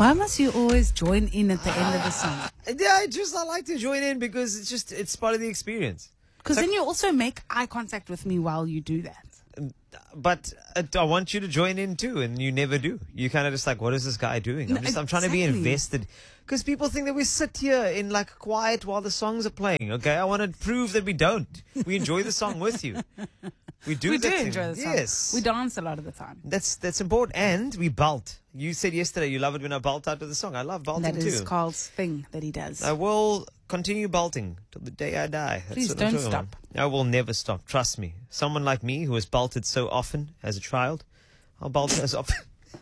Why must you always join in at the end of the song? Yeah, I like to join in because it's part of the experience. Because then you also make eye contact with me while you do that. But I want you to join in too, and you never do. You kind of just like, what is this guy doing? I'm trying to be invested. Because people think that we sit here in like quiet while the songs are playing. Okay, I want to prove that we don't. We enjoy the song with you. We do enjoy the song. Yes. We dance a lot of the time. That's important. And we belt. You said yesterday you love it when I belt out to the song. I love belting too. That is Carl's thing that he does. I will continue belting till the day I die. That's Please what don't I'm stop. I will never stop. Trust me. Someone like me who has belted so often as a child, I'll belt as often.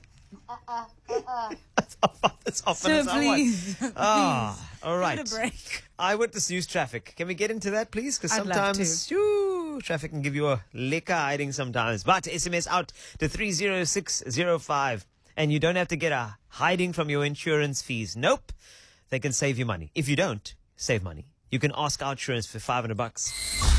as often Sir, as I please. want. All right. Give it a break. Eyewitness news traffic. Can we get into that, please? Because I'd love sometimes traffic can give you a lekker hiding sometimes. But SMS out to 30605. And you don't have to get a hiding from your insurance fees. Nope. They can save you money. If you don't save money, you can ask our insurance for $500.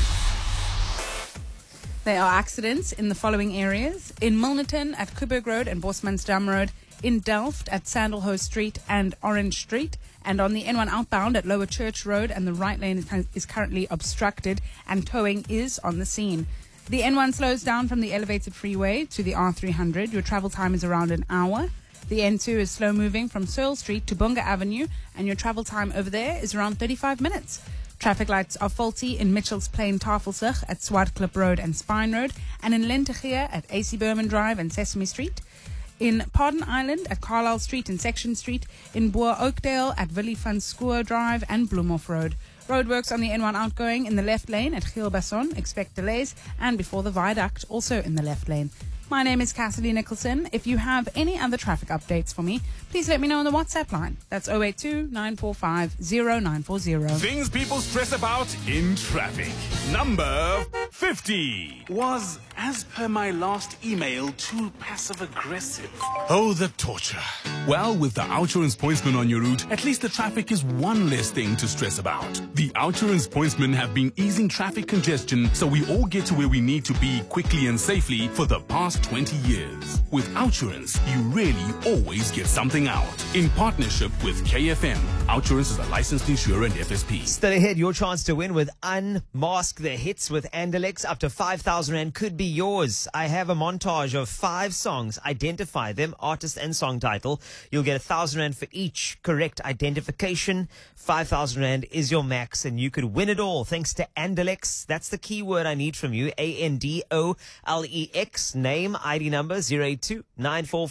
There are accidents in the following areas. In Milnerton at Coburg Road and Bosmansdam Road. In Delft at Sandalhoe Street and Orange Street. And on the N1 outbound at Lower Church Road, and the right lane is currently obstructed and towing is on the scene. The N1 slows down from the elevated freeway to the R300. Your travel time is around an hour. The N2 is slow moving from Searle Street to Bunga Avenue, and your travel time over there is around 35 minutes. Traffic lights are faulty in Mitchell's Plain, Tafelsig at Swartklip Road and Spine Road, and in Lentegeur at AC Berman Drive and Sesame Street. In Pardon Island at Carlisle Street and Section Street, in Boer Oakdale at Willie van Schoor Drive and Bloemhof Road. Roadworks on the N1 outgoing in the left lane at Gielbasson, expect delays, and before the viaduct, also in the left lane. My name is Cassidy Nicholson. If you have any other traffic updates for me, please let me know on the WhatsApp line. That's 082-945-0940. Things people stress about in traffic. Number 50 was, as per my last email, too passive-aggressive. Oh, the torture. Well, with the Outsurance Pointsman on your route, at least the traffic is one less thing to stress about. The Outsurance Pointsmen have been easing traffic congestion so we all get to where we need to be quickly and safely for the past 20 years. With Outsurance, you really always get something out. In partnership with KFM, Outsurance is a licensed insurer and FSP. Still ahead, your chance to win with Unmask the Hits with Andalex. Up to 5,000 Rand could be yours. I have a montage of 5 songs. Identify them, artist and song title. You'll get 1,000 Rand for each correct identification. 5,000 Rand is your max, and you could win it all thanks to Andalex. That's the key word I need from you. ANDOLEX. Name, ID number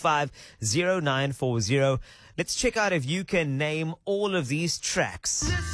082-945-0940. Let's check out if you can name all of these tracks.